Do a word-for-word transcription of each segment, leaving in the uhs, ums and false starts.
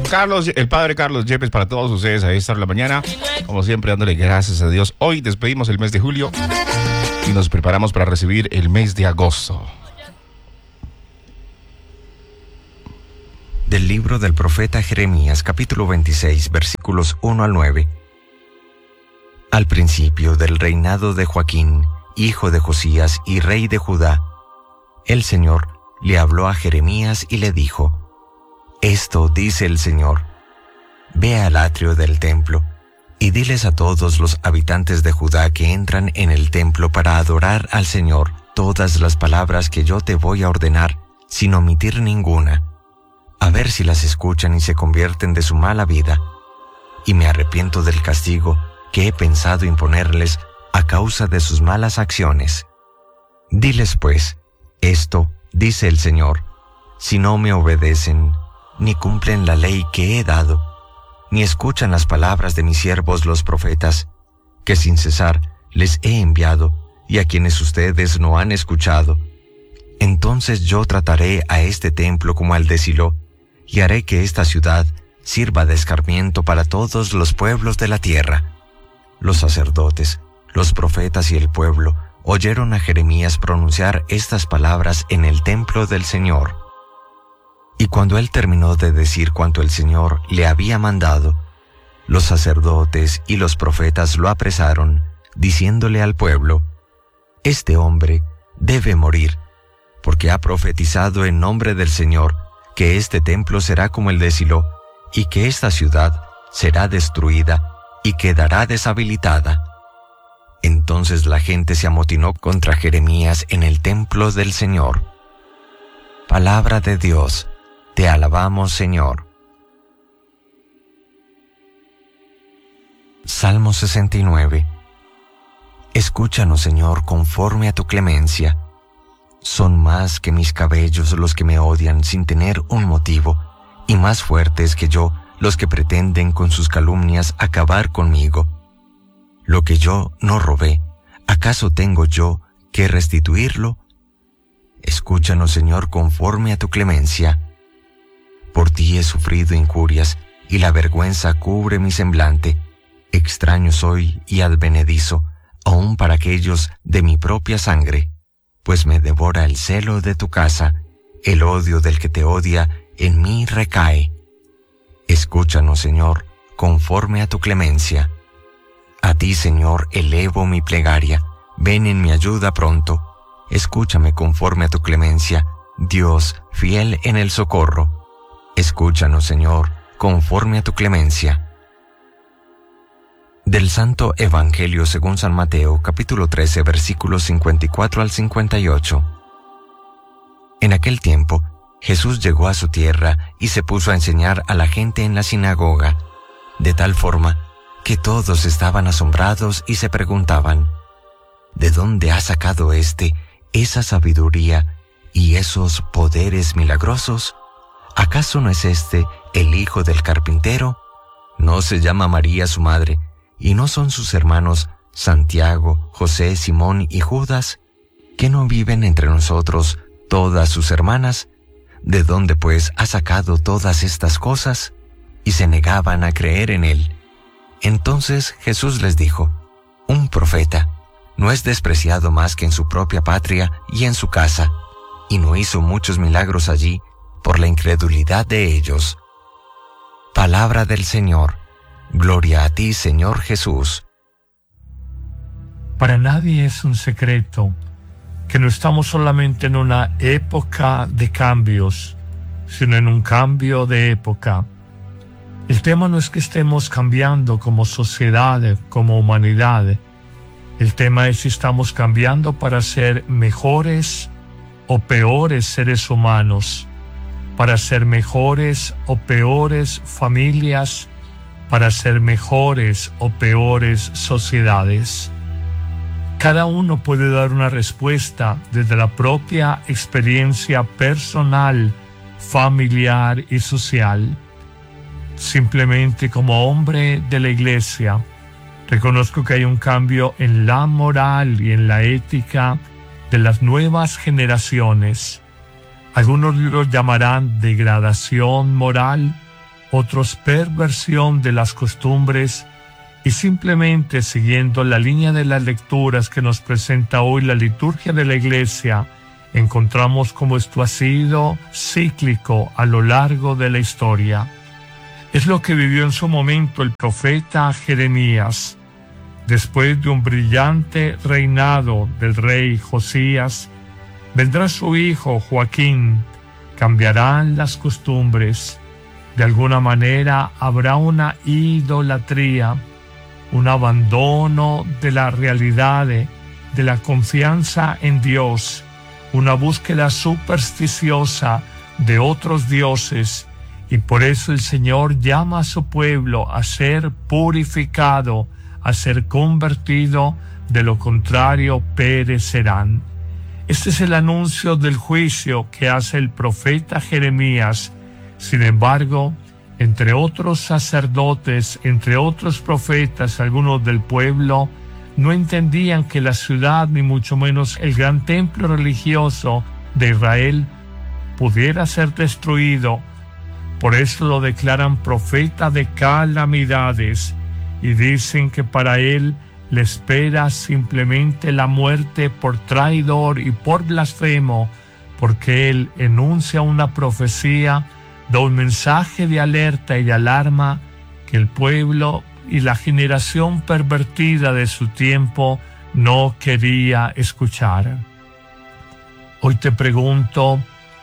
Carlos, el padre Carlos Yepes para todos ustedes a esta hora de la mañana. Como siempre, dándole gracias a Dios. Hoy despedimos el mes de julio y nos preparamos para recibir el mes de agosto. Del libro del profeta Jeremías, capítulo veintiséis, versículos uno al nueve. Al principio del reinado de Joaquín, hijo de Josías y rey de Judá, el Señor le habló a Jeremías y le dijo: Esto dice el Señor: Ve al atrio del templo y diles a todos los habitantes de Judá que entran en el templo para adorar al Señor todas las palabras que yo te voy a ordenar, sin omitir ninguna, a ver si las escuchan y se convierten de su mala vida, y me arrepiento del castigo que he pensado imponerles a causa de sus malas acciones. Diles pues: Esto dice el Señor: Si no me obedecen, ni cumplen la ley que he dado, ni escuchan las palabras de mis siervos los profetas, que sin cesar les he enviado, y a quienes ustedes no han escuchado, entonces yo trataré a este templo como al de Silo, y haré que esta ciudad sirva de escarmiento para todos los pueblos de la tierra. Los sacerdotes, los profetas y el pueblo oyeron a Jeremías pronunciar estas palabras en el templo del Señor. Y cuando él terminó de decir cuanto el Señor le había mandado, los sacerdotes y los profetas lo apresaron, diciéndole al pueblo: Este hombre debe morir, porque ha profetizado en nombre del Señor que este templo será como el de Silo, y que esta ciudad será destruida y quedará deshabilitada. Entonces la gente se amotinó contra Jeremías en el templo del Señor. Palabra de Dios. Te alabamos, Señor. Salmo sesenta y nueve. Escúchanos, Señor, conforme a tu clemencia. Son más que mis cabellos los que me odian sin tener un motivo, y más fuertes que yo los que pretenden con sus calumnias acabar conmigo. Lo que yo no robé, ¿acaso tengo yo que restituirlo? Escúchanos, Señor, conforme a tu clemencia. Por ti he sufrido injurias, y la vergüenza cubre mi semblante. Extraño soy y advenedizo, aun para aquellos de mi propia sangre, pues me devora el celo de tu casa, el odio del que te odia en mí recae. Escúchanos, Señor, conforme a tu clemencia. A ti, Señor, elevo mi plegaria, ven en mi ayuda pronto. Escúchame conforme a tu clemencia, Dios fiel en el socorro. Escúchanos, Señor, conforme a tu clemencia. Del Santo Evangelio según San Mateo, capítulo trece, versículos cincuenta y cuatro al cincuenta y ocho. En aquel tiempo, Jesús llegó a su tierra y se puso a enseñar a la gente en la sinagoga, de tal forma que todos estaban asombrados y se preguntaban: ¿de dónde ha sacado éste esa sabiduría y esos poderes milagrosos? ¿Acaso no es este el hijo del carpintero? ¿No se llama María su madre, y no son sus hermanos Santiago, José, Simón y Judas? ¿Que no viven entre nosotros todas sus hermanas? ¿De dónde pues ha sacado todas estas cosas? Y se negaban a creer en él. Entonces Jesús les dijo: Un profeta no es despreciado más que en su propia patria y en su casa, y no hizo muchos milagros allí por la incredulidad de ellos. Palabra del Señor. Gloria a ti, Señor Jesús. Para nadie es un secreto que no estamos solamente en una época de cambios, sino en un cambio de época. El tema no es que estemos cambiando como sociedad, como humanidad. El tema es si estamos cambiando para ser mejores o peores seres humanos, para ser mejores o peores familias, para ser mejores o peores sociedades. Cada uno puede dar una respuesta desde la propia experiencia personal, familiar y social. Simplemente como hombre de la Iglesia, reconozco que hay un cambio en la moral y en la ética de las nuevas generaciones. Algunos lo llamarán degradación moral, otros perversión de las costumbres, y simplemente siguiendo la línea de las lecturas que nos presenta hoy la liturgia de la Iglesia, encontramos cómo esto ha sido cíclico a lo largo de la historia. Es lo que vivió en su momento el profeta Jeremías. Después de un brillante reinado del rey Josías, vendrá su hijo Joaquín, cambiarán las costumbres, de alguna manera habrá una idolatría, un abandono de la realidad, de la confianza en Dios, una búsqueda supersticiosa de otros dioses, y por eso el Señor llama a su pueblo a ser purificado, a ser convertido, de lo contrario perecerán. Este es el anuncio del juicio que hace el profeta Jeremías. Sin embargo, entre otros sacerdotes, entre otros profetas, algunos del pueblo, no entendían que la ciudad, ni mucho menos el gran templo religioso de Israel, pudiera ser destruido. Por eso lo declaran profeta de calamidades y dicen que para él le espera simplemente la muerte por traidor y por blasfemo, porque él enuncia una profecía, da un mensaje de alerta y de alarma que el pueblo y la generación pervertida de su tiempo no quería escuchar. Hoy te pregunto,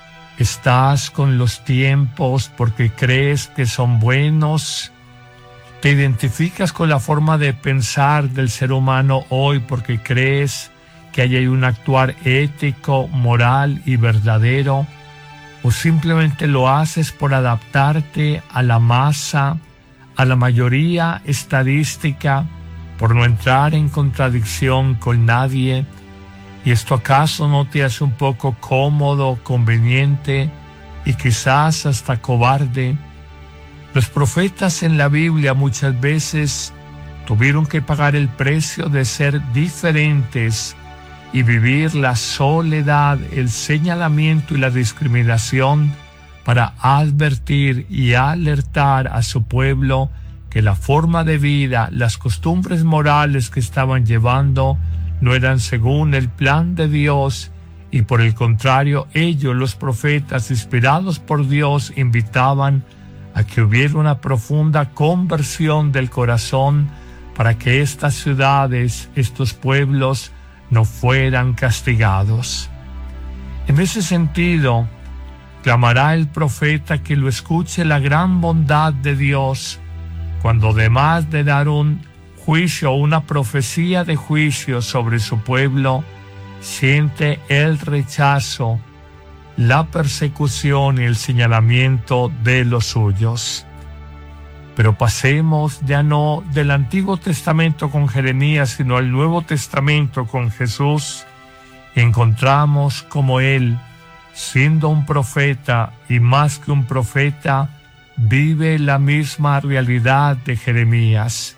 ¿estás con los tiempos porque crees que son buenos? ¿Te identificas con la forma de pensar del ser humano hoy porque crees que hay un actuar ético, moral y verdadero? ¿O simplemente lo haces por adaptarte a la masa, a la mayoría estadística, por no entrar en contradicción con nadie? ¿Y esto acaso no te hace un poco cómodo, conveniente y quizás hasta cobarde? Los profetas en la Biblia muchas veces tuvieron que pagar el precio de ser diferentes y vivir la soledad, el señalamiento y la discriminación para advertir y alertar a su pueblo que la forma de vida, las costumbres morales que estaban llevando no eran según el plan de Dios, y por el contrario, ellos, los profetas, inspirados por Dios, invitaban a que hubiera una profunda conversión del corazón para que estas ciudades, estos pueblos, no fueran castigados. En ese sentido, clamará el profeta que lo escuche la gran bondad de Dios, cuando además de dar un juicio o una profecía de juicio sobre su pueblo, siente el rechazo, la persecución y el señalamiento de los suyos. Pero pasemos ya no del Antiguo Testamento con Jeremías, sino al Nuevo Testamento con Jesús, y encontramos como Él, siendo un profeta y más que un profeta, vive la misma realidad de Jeremías.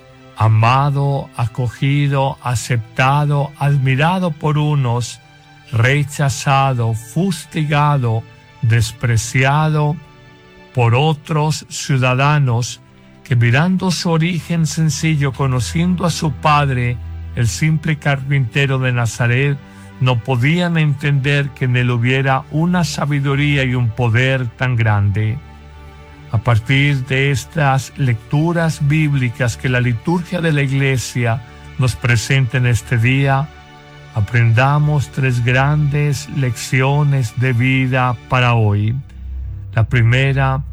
Amado, acogido, aceptado, admirado por unos, rechazado, fustigado, despreciado por otros ciudadanos que, mirando su origen sencillo, conociendo a su padre, el simple carpintero de Nazaret, no podían entender que en él hubiera una sabiduría y un poder tan grande. A partir de estas lecturas bíblicas que la liturgia de la Iglesia nos presenta en este día, aprendamos tres grandes lecciones de vida para hoy. La primera,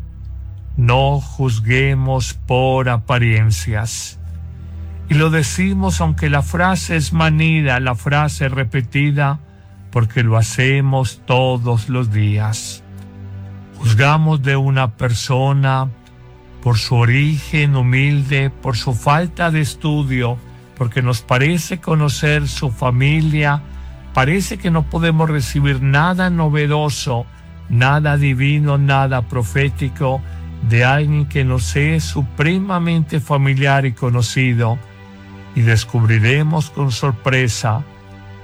no juzguemos por apariencias. Y lo decimos aunque la frase es manida, la frase repetida, porque lo hacemos todos los días. Juzgamos de una persona por su origen humilde, por su falta de estudio, porque nos parece conocer su familia, parece que no podemos recibir nada novedoso, nada divino, nada profético de alguien que nos es supremamente familiar y conocido. Y descubriremos con sorpresa,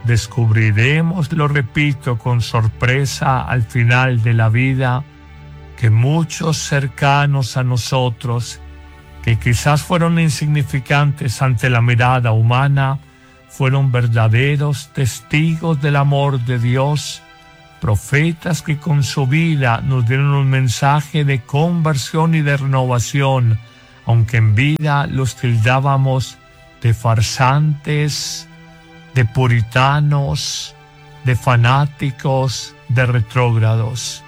descubriremos, lo repito, con sorpresa al final de la vida, que muchos cercanos a nosotros, que quizás fueron insignificantes ante la mirada humana, fueron verdaderos testigos del amor de Dios, profetas que con su vida nos dieron un mensaje de conversión y de renovación, aunque en vida los tildábamos de farsantes, de puritanos, de fanáticos, de retrógrados.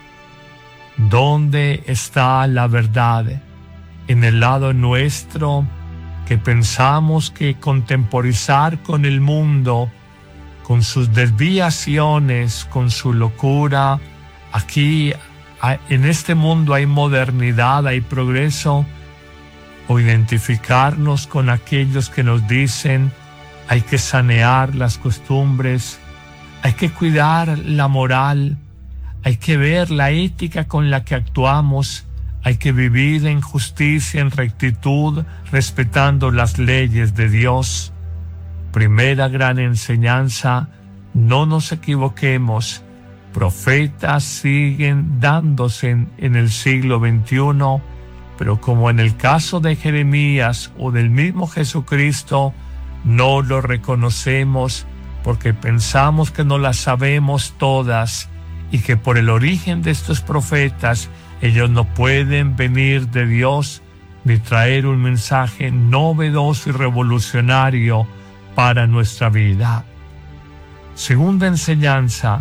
¿Dónde está la verdad? En el lado nuestro, que pensamos que contemporizar con el mundo, con sus desviaciones, con su locura, aquí en este mundo hay modernidad, hay progreso, o identificarnos con aquellos que nos dicen hay que sanear las costumbres, hay que cuidar la moral, hay que ver la ética con la que actuamos, hay que vivir en justicia, en rectitud, respetando las leyes de Dios. Primera gran enseñanza, no nos equivoquemos. Profetas siguen dándose en, en el siglo veintiuno, pero como en el caso de Jeremías o del mismo Jesucristo, no lo reconocemos porque pensamos que no las sabemos todas y que por el origen de estos profetas ellos no pueden venir de Dios ni traer un mensaje novedoso y revolucionario para nuestra vida. Segunda enseñanza,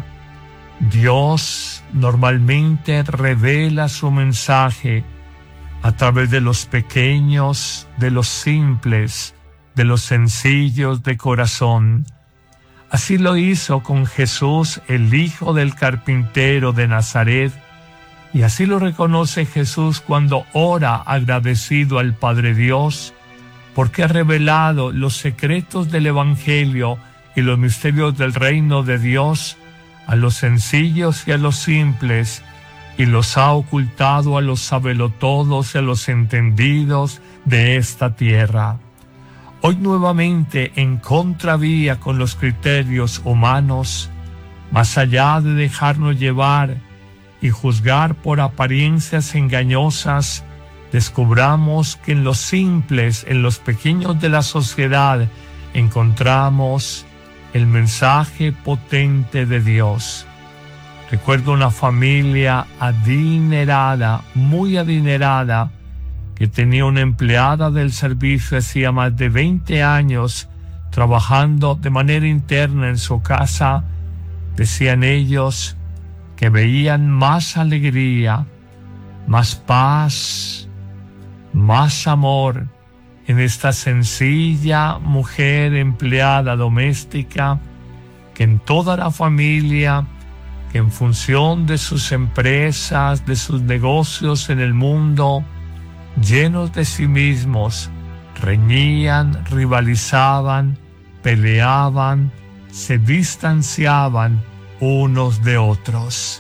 Dios normalmente revela su mensaje a través de los pequeños, de los simples, de los sencillos de corazón. Así lo hizo con Jesús, el hijo del carpintero de Nazaret, y así lo reconoce Jesús cuando ora agradecido al Padre Dios, porque ha revelado los secretos del Evangelio y los misterios del reino de Dios a los sencillos y a los simples, y los ha ocultado a los sabelotodos y a los entendidos de esta tierra. Hoy nuevamente en contravía con los criterios humanos, más allá de dejarnos llevar y juzgar por apariencias engañosas, descubramos que en los simples, en los pequeños de la sociedad, encontramos el mensaje potente de Dios. Recuerdo una familia adinerada, muy adinerada, que tenía una empleada del servicio hacía más de veinte años trabajando de manera interna en su casa. Decían ellos que veían más alegría, más paz, más amor en esta sencilla mujer empleada doméstica que en toda la familia, que en función de sus empresas, de sus negocios en el mundo, llenos de sí mismos, reñían, rivalizaban, peleaban, se distanciaban unos de otros.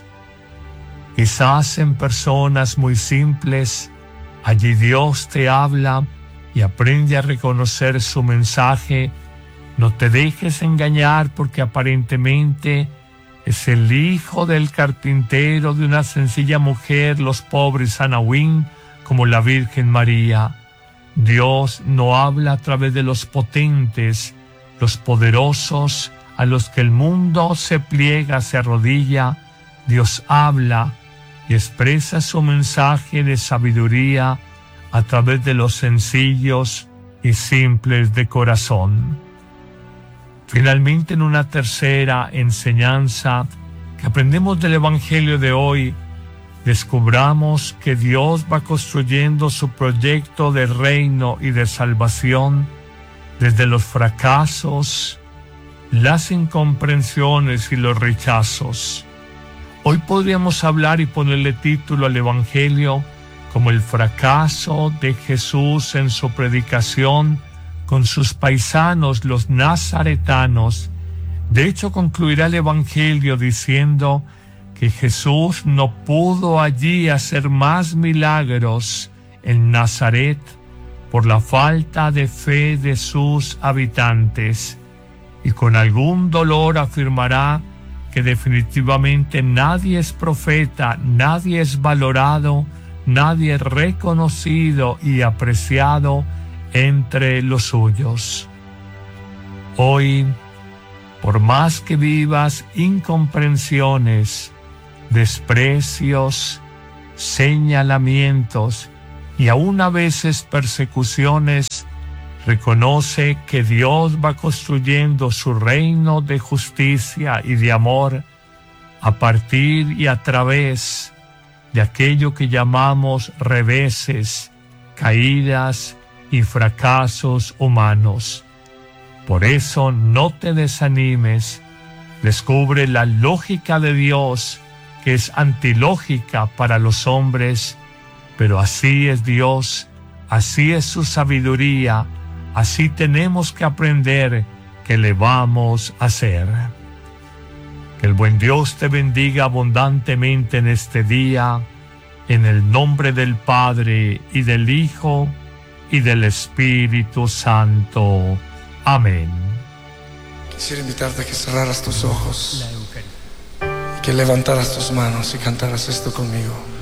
Quizás en personas muy simples, allí Dios te habla y aprende a reconocer su mensaje. No te dejes engañar porque aparentemente es el hijo del carpintero de una sencilla mujer, los pobres Anahuín, como la Virgen María. Dios no habla a través de los potentes, los poderosos, a los que el mundo se pliega, se arrodilla. Dios habla y expresa su mensaje de sabiduría a través de los sencillos y simples de corazón. Finalmente, en una tercera enseñanza que aprendemos del Evangelio de hoy, descubramos que Dios va construyendo su proyecto de reino y de salvación desde los fracasos, las incomprensiones y los rechazos. Hoy podríamos hablar y ponerle título al Evangelio como el fracaso de Jesús en su predicación con sus paisanos, los nazaretanos. De hecho, concluirá el Evangelio diciendo que Jesús no pudo allí hacer más milagros en Nazaret por la falta de fe de sus habitantes, y con algún dolor afirmará que que definitivamente nadie es profeta, nadie es valorado, nadie es reconocido y apreciado entre los suyos. Hoy, por más que vivas incomprensiones, desprecios, señalamientos y aún a veces persecuciones, reconoce que Dios va construyendo su reino de justicia y de amor a partir y a través de aquello que llamamos reveses, caídas y fracasos humanos. Por eso no te desanimes, descubre la lógica de Dios, que es antilógica para los hombres, pero así es Dios, así es su sabiduría, así tenemos que aprender que le vamos a hacer. Que el buen Dios te bendiga abundantemente en este día, en el nombre del Padre, y del Hijo, y del Espíritu Santo. Amén. Quisiera invitarte a que cerraras tus ojos, que levantaras tus manos y cantaras esto conmigo.